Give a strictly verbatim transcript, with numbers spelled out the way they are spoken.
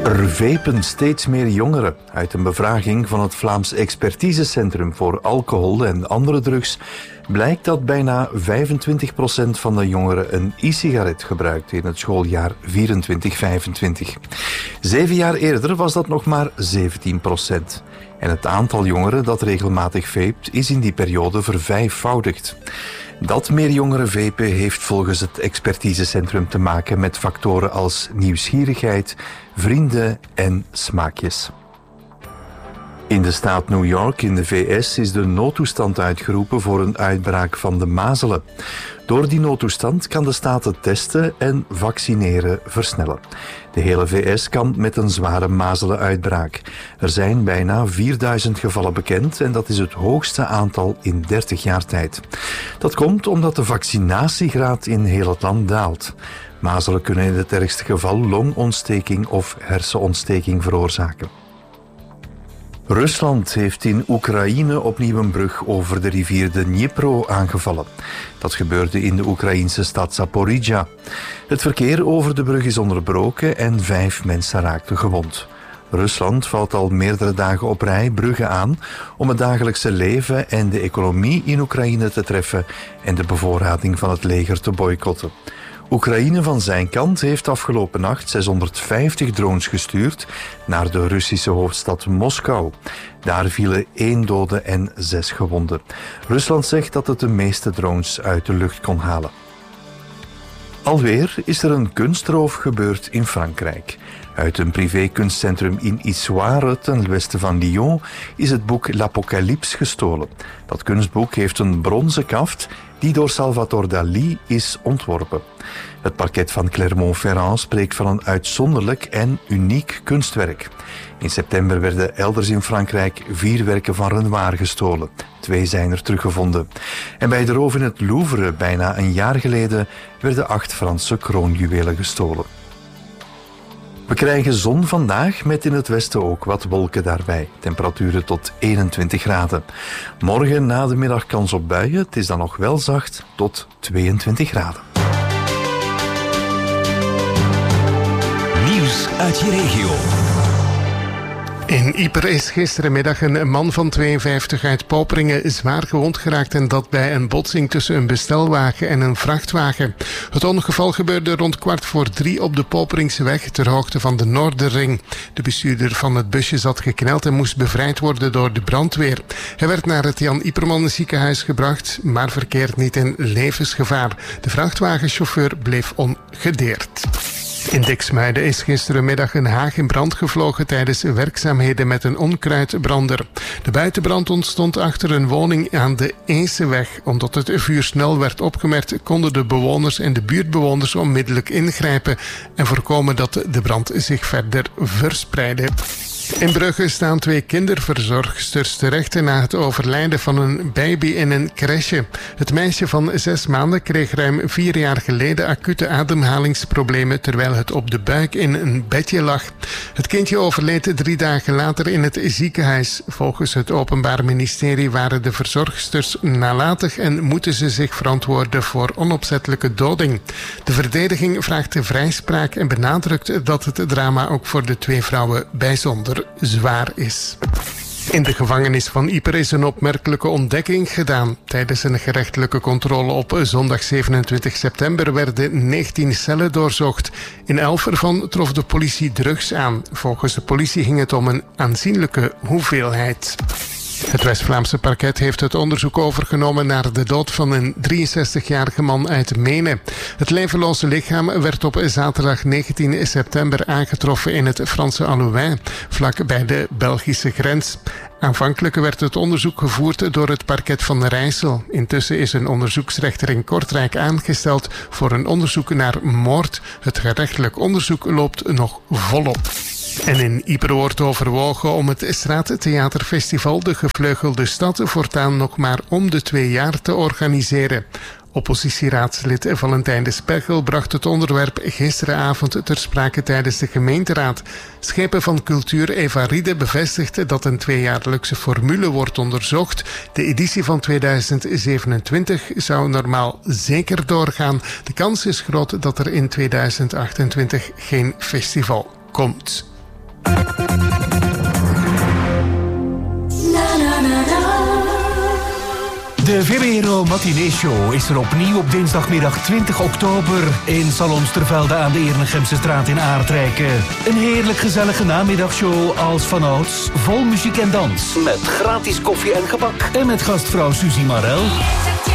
Er vapen steeds meer jongeren. Uit een bevraging van het Vlaams Expertisecentrum voor Alcohol en Andere Drugs blijkt dat bijna vijfentwintig procent van de jongeren een e-sigaret gebruikt in het schooljaar vierentwintig vijfentwintig. Zeven jaar eerder was dat nog maar zeventien procent. En het aantal jongeren dat regelmatig vapet is in die periode vervijfvoudigd. Dat meer jongeren vapen heeft volgens het expertisecentrum te maken met factoren als nieuwsgierigheid, vrienden en smaakjes. In de staat New York in de V S is de noodtoestand uitgeroepen voor een uitbraak van de mazelen. Door die noodtoestand kan de staat het testen en vaccineren versnellen. De hele V S kampt met een zware mazelenuitbraak. Er zijn bijna vierduizend gevallen bekend en dat is het hoogste aantal in dertig jaar tijd. Dat komt omdat de vaccinatiegraad in heel het land daalt. Mazelen kunnen in het ergste geval longontsteking of hersenontsteking veroorzaken. Rusland heeft in Oekraïne opnieuw een brug over de rivier de Dnipro aangevallen. Dat gebeurde in de Oekraïnse stad Zaporizhzhia. Het verkeer over de brug is onderbroken en vijf mensen raakten gewond. Rusland valt al meerdere dagen op rij bruggen aan om het dagelijkse leven en de economie in Oekraïne te treffen en de bevoorrading van het leger te boycotten. Oekraïne van zijn kant heeft afgelopen nacht zeshonderdvijftig drones gestuurd naar de Russische hoofdstad Moskou. Daar vielen één dode en zes gewonden. Rusland zegt dat het de meeste drones uit de lucht kon halen. Alweer is er een kunstroof gebeurd in Frankrijk. Uit een privékunstcentrum in Issoire, ten westen van Lyon, is het boek L'Apocalypse gestolen. Dat kunstboek heeft een bronzen kaft die door Salvador Dalí is ontworpen. Het parket van Clermont-Ferrand spreekt van een uitzonderlijk en uniek kunstwerk. In september werden elders in Frankrijk vier werken van Renoir gestolen. Twee zijn er teruggevonden. En bij de roof in het Louvre, bijna een jaar geleden, werden acht Franse kroonjuwelen gestolen. We krijgen zon vandaag met in het westen ook wat wolken daarbij. Temperaturen tot eenentwintig graden. Morgen na de middag kans op buien. Het is dan nog wel zacht tot tweeëntwintig graden. Nieuws uit je regio. In Ieper is gisterenmiddag een man van tweeënvijftig uit Poperingen zwaar gewond geraakt en dat bij een botsing tussen een bestelwagen en een vrachtwagen. Het ongeval gebeurde rond kwart voor drie op de Poperingseweg ter hoogte van de Noorderring. De bestuurder van het busje zat gekneld en moest bevrijd worden door de brandweer. Hij werd naar het Jan Yperman ziekenhuis gebracht, maar verkeert niet in levensgevaar. De vrachtwagenchauffeur bleef ongedeerd. In Diksmuiden is gisterenmiddag een haag in brand gevlogen tijdens werkzaamheden met een onkruidbrander. De buitenbrand ontstond achter een woning aan de Eeseweg. Omdat het vuur snel werd opgemerkt, konden de bewoners en de buurtbewoners onmiddellijk ingrijpen en voorkomen dat de brand zich verder verspreidde. In Brugge staan twee kinderverzorgsters terecht na het overlijden van een baby in een crèche. Het meisje van zes maanden kreeg ruim vier jaar geleden acute ademhalingsproblemen terwijl het op de buik in een bedje lag. Het kindje overleed drie dagen later in het ziekenhuis. Volgens het Openbaar Ministerie waren de verzorgsters nalatig en moeten ze zich verantwoorden voor onopzettelijke doding. De verdediging vraagt de vrijspraak en benadrukt dat het drama ook voor de twee vrouwen bijzonder zwaar is. In de gevangenis van Ieper is een opmerkelijke ontdekking gedaan. Tijdens een gerechtelijke controle op zondag zevenentwintig september werden negentien cellen doorzocht. In elf ervan trof de politie drugs aan. Volgens de politie ging het om een aanzienlijke hoeveelheid. Het West-Vlaamse parket heeft het onderzoek overgenomen naar de dood van een drieënzestigjarige man uit Menen. Het levenloze lichaam werd op zaterdag negentien september aangetroffen in het Franse Allouin, vlak bij de Belgische grens. Aanvankelijk werd het onderzoek gevoerd door het parket van Rijssel. Intussen is een onderzoeksrechter in Kortrijk aangesteld voor een onderzoek naar moord. Het gerechtelijk onderzoek loopt nog volop. En in Ieper wordt overwogen om het Straattheaterfestival De Gevleugelde Stad voortaan nog maar om de twee jaar te organiseren. Oppositieraadslid Valentijn de Spechel bracht het onderwerp gisteravond ter sprake tijdens de gemeenteraad. Schepen van Cultuur Eva Riede bevestigde dat een tweejaarlijkse formule wordt onderzocht. De editie van tweeduizend zevenentwintig zou normaal zeker doorgaan. De kans is groot dat er in tweeduizend achtentwintig geen festival komt. De V B R O Matinee Show is er opnieuw op dinsdagmiddag twintig oktober in Salon Stervelde aan de Ernegemse straat in Aardrijken. Een heerlijk gezellige namiddagshow als vanouds, vol muziek en dans. Met gratis koffie en gebak. En met gastvrouw Suzy Marel.